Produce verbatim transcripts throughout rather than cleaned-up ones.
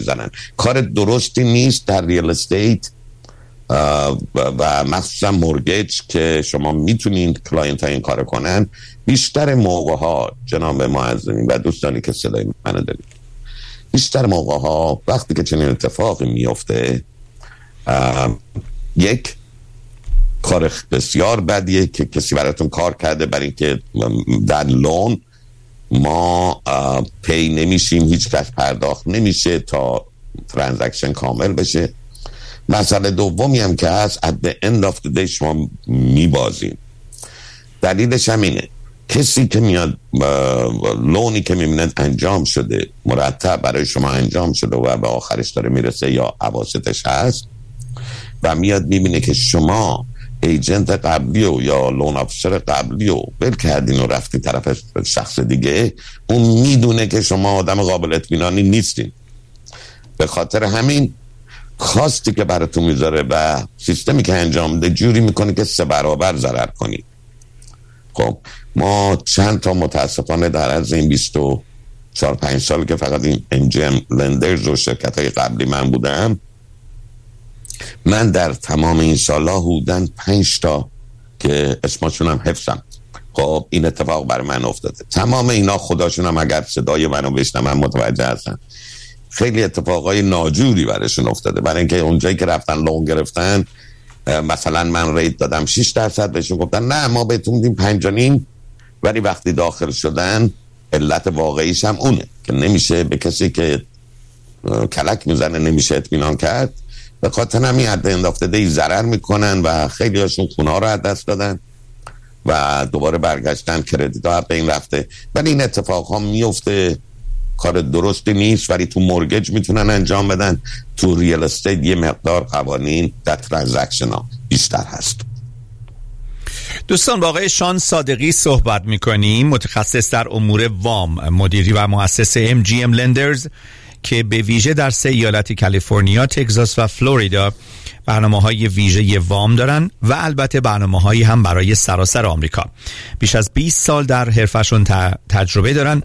میزنن. کار درستی نیست در ریال استیت و مخصوصا مورگیج که شما میتونین کلاینت ها این کار کنن. بیشتر موقع ها جناب معززین و دوستانی که صدای منو دارید، بیشتر موقع ها وقتی که چنین اتفاقی میفته یک کار بسیار بدیه که کسی براتون کار کرده، برای اینکه در لون ما پی نمیشیم، هیچ کس پرداخت نمیشه تا ترانزکشن کامل بشه. مسئله دومی هم که هست at the end of the day شما میبازیم. دلیلش هم اینه کسی که میاد لونی که میبیند انجام شده مرتب برای شما انجام شده و به آخرش داره میرسه یا اواسطش هست و میاد میبینه که شما ایجنت قبلی و یا لون افسر قبلی و بل کردین و رفتین طرف شخص دیگه، اون میدونه که شما آدم قابل اطمینانی نیستین. به خاطر همین کاستی که براتون میذاره و سیستمی که انجام میده جوری میکنه که سه برابر ضرر کنید. خب ما چند تا متاسفانه در عرض این بیست و چهار پنج سال که فقط این ام جی ام لندرز و شرکت های قبلی من بودم، من در تمام این سالها حدوداً پنج تا که اسمشون هم حفظم، خب این اتفاق برای من افتاده. تمام اینا خداشون هم اگر صدای منو بشنون متوجه هستن خیلی اتفاقای ناجوری براشون افتاده، برای اینکه اونجایی که رفتن لون گرفتن مثلا من ریت دادم شش درصد، بهشون گفتن نه ما بهتون میدیم پنج و نیم، ولی وقتی داخل شدن علت واقعیش هم اونه که نمیشه به کسی که کلک میزنه نمیشه اطمینان کرد. به خاطر همین حد انداخته ضرر میکنن و خیلی هاشون خونه ها رو از دست دادن و دوباره برگشتن کردیت ها به این رفته. ولی این اتفاق ها میفته، کار درستی نیست، ولی تو مورگیج میتونن انجام بدن. تو ریال استیت یه مقدار قوانین در ترانزکشن ها بیشتر هست. دوستان با آقای شان صادقی صحبت میکنیم، متخصص در امور وام، مدیری و مؤسس ام جی ام لندرز که به ویژه در سه ایالت کالیفرنیا، تگزاس و فلوریدا برنامه‌های ویژه وام دارن و البته برنامه‌هایی هم برای سراسر آمریکا. بیش از بیست سال در حرفشون تجربه دارن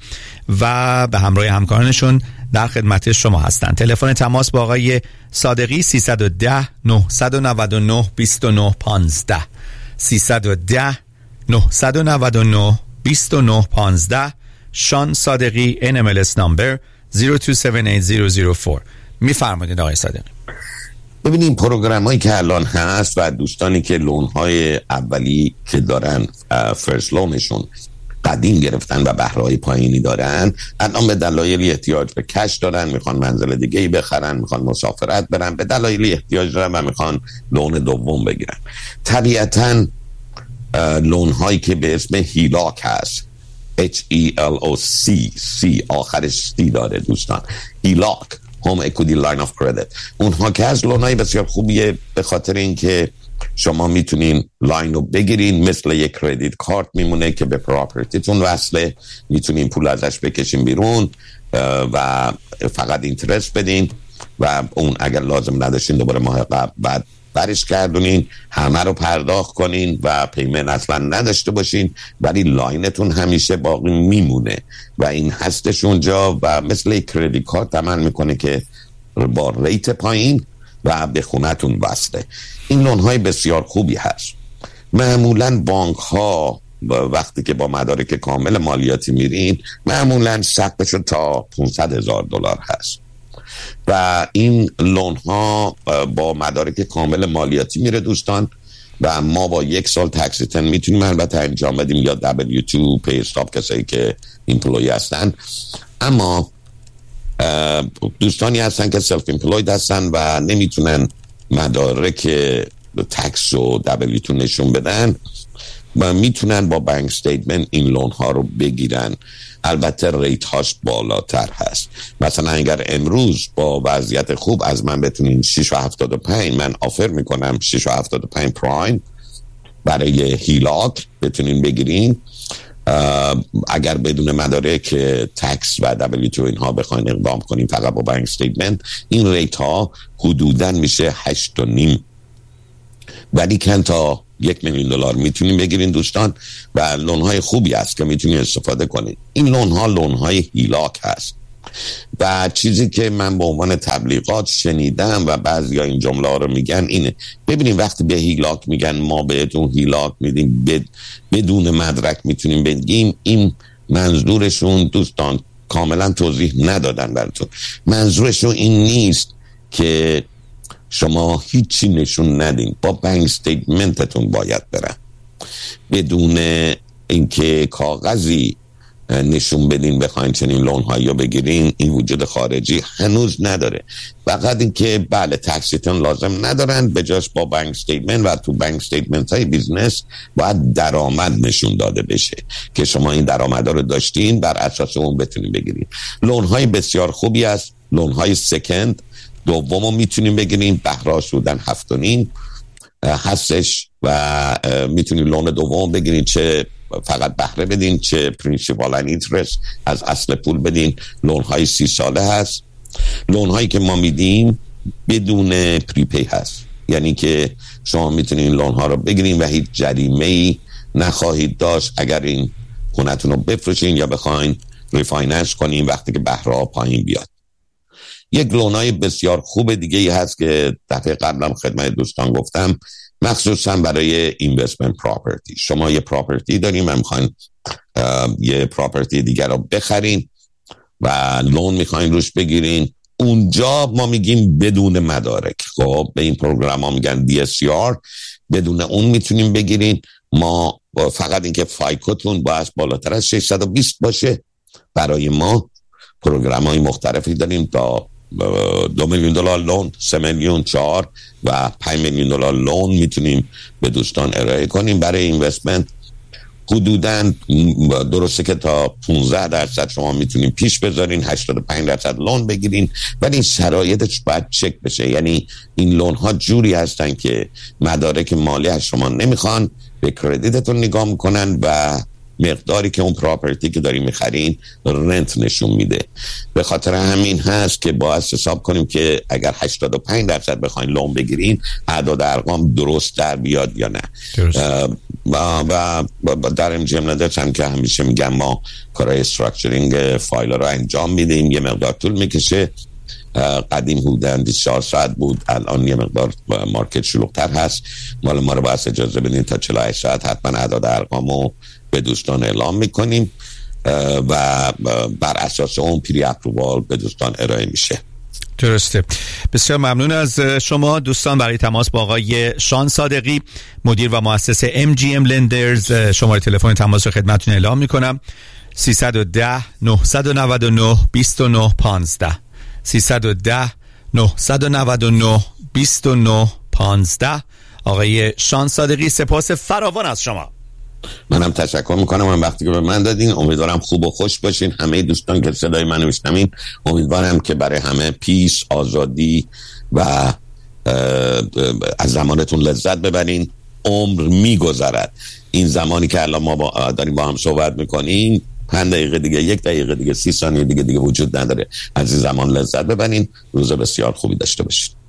و به همراه همکارانشون در خدمت شما هستن. تلفن تماس با آقای صادقی سیصد و ده نهصد و نود و نه بیست و نه پانزده سیصد و ده نهصد و نود و نه بیست و نه پانزده. شان صادقی ان ام ال اس نمبر صفر دو هفت هشت صفر صفر چهار. میفرمایید آقای صادقی. ببینیم پروگرام هایی که الان هست و دوستانی که لون های اولی که دارن فرست لونشون قدیم گرفتن و بهره های پایینی دارن، الان به دلایلی احتیاج به کش دارن، میخوان منزل دیگه ای بخرن، میخوان مسافرت برن، به دلایلی احتیاج دارن و میخوان لون دوم بگیرن. طبیعتاً لون هایی که به اسم هیلاک هست، H E L O C C آخرش C داره دوستان، هیلاک هوم اکویتی لاین آف کردیت، اونها که از لونای بسیار خوبیه به خاطر اینکه شما میتونین لاین رو بگیرین، مثل یک کردیت کارت میمونه که به پراپرتیتون وصله، میتونین پول ازش بکشین بیرون و فقط اینترست بدین و اون اگر لازم نداشتین دوباره ماه قبل بعد برش گردونین، همه رو پرداخت کنین و پیمن اصلا نداشته باشین، ولی لاینتون همیشه باقی میمونه و این هستش اونجا و مثل کردیت کارت عمل میکنه که با ریت پایین و به خونتون وصله. این لون های بسیار خوبی هست. معمولا بانک ها وقتی که با مدارک کامل مالیاتی میرین معمولا سقفشون تا پانصد هزار دلار هست و این لون ها با مدارک کامل مالیاتی میره دوستان و ما با یک سال تکس ریترن میتونیم البته انجام بدیم یا دبلیو تو پی استاپ کسایی که ایمپلوی هستن. اما دوستانی هستن که سلف ایمپلوید هستن و نمیتونن مدارک تکس و دبلیو تو نشون بدن و میتونن با بانک استیتمنت این لون ها رو بگیرن. البته ریت هاش بالاتر هست. مثلا اگر امروز با وضعیت خوب از من بتونین شش و هفتاد و پنج، من آفر میکنم شش و هفتاد و پنج پرایم برای هیلاک بتونین بگیرین. اگر بدون مدارک تکس و دبلیو تو اینها بخواین اقدام کنین فقط با بانک استیتمنت، این ریت ها حدوداً میشه هشت و نیم، ولی کن تا یک میلیون دلار میتونین بگیرین دوستان و لون های خوبی هست که میتونین استفاده کنین. این لون ها لون های هیلاک هست و چیزی که من به عنوان تبلیغات شنیدم و بعضیا این جمله ها رو میگن اینه، ببینیم وقتی به هیلاک میگن ما بهتون هیلاک میدیم بدون مدرک میتونیم بگیم، این منظورشون دوستان کاملا توضیح ندادن براتون. منظورشون این نیست که شما هیچی نشون ندین، با بانک استیتمنتتون باید برن، بدون اینکه کاغذی نشون بدین بخواین چنین لون هایی رو بگیرین. این وجود خارجی هنوز نداره، فقط اینکه بله تکسیتون لازم ندارن، به جاش با بانک استیتمنت و تو بانک استیتمنت های بیزنس باید درآمد نشون داده بشه که شما این درآمد رو داشتین، بر اساس اون بتونین بگیرین. لون های بسیار خوبی است، لون های سکند دومو میتونین بگیرین، بهره سودن هفت و نیم هستش و میتونین لون دوم بگیرین، چه فقط بهره بدین چه پرینسیپال اند اینترست از اصل پول بدین. لون های سی ساله هست. لون هایی که ما میدیم بدون پریپی هست، یعنی که شما میتونین لون ها رو بگیرین و هیچ جریمه ای نخواهید داشت اگر این خونتون رو بفروشین یا بخواین ریفایننس کنین وقتی که بهره ها پایین بیاد. یک لون های بسیار خوب دیگه ای هست که دفعه قبلم خدمت دوستان گفتم، مخصوصا برای اینوستمنت پراپرتی. شما یه پراپرتی داریم و میخواین یه پراپرتی دیگر رو بخرین و لون میخواین روش بگیرین، اونجا ما میگیم بدون مدارک. خب به این پروگرام ها میگن دی اس سی آر، بدون اون میتونیم بگیرین. ما فقط اینکه فایکوتون باید بالاتر از ششصد و بیست باشه. برای ما پروگرام های مختلفی داریم، تا دو میلیون دلار لون، سه میلیون، چهار و پنج میلیون دلار لون میتونیم به دوستان ارائه کنیم برای اینوستمنت. حدوداً درسته که تا پانزده درصد شما میتونیم پیش بذارین، هشتاد و پنج درصد لون بگیرین، ولی این شرایطش باید چک بشه. یعنی این لون ها جوری هستن که مدارک مالی از شما نمیخوان، به کردیتتون نگاه میکنن و مقداری که اون پراپرتی که داریم میخرین رنت نشون میده. به خاطر همین هست که باید حساب کنیم که اگر هشتاد و پنج درصد بخواین لون بگیرین اعداد ارقام درست در بیاد یا نه. و, و در ام جی ام لندرز هم که همیشه میگم ما کارهای استراکچرینگ فایل رو انجام میدیم، یه مقدار طول میکشه. قدیم بودن بیست و چهار ساعت بود، الان یه مقدار مارکت شلوغ‌تر هست، مال ما رو باید اجازه بدین تا چهل و هشت ساعت حتما اعداد ارقامو به دوستان اعلام میکنیم و بر اساس اون پری اپرووال به دوستان ارائه میشه. درسته. بسیار ممنون از شما دوستان. برای تماس با آقای شان صادقی مدیر و مؤسس ام جی ام لندرز شماره تلفن تماس رو خدمتتون اعلام میکنم: سیصد و ده نهصد و نود و نه بیست و نه پانزده سیصد و ده نهصد و نود و نه بیست و نه پانزده. آقای شان صادقی، سپاس فراوان از شما. منم تشکر میکنم من وقتی که به من دادین. امیدوارم خوب و خوش باشین همه دوستان که صدای منو میشنوین. امیدوارم که برای همه پیس، آزادی و از زمانتون لذت ببرین. عمر میگذرد، این زمانی که الان ما با داریم با هم صحبت میکنیم پنج دقیقه دیگه، یک دقیقه دیگه، سی ثانیه دیگه دیگه وجود نداره. از این زمان لذت ببرین. روز بسیار خوبی داشته باشین.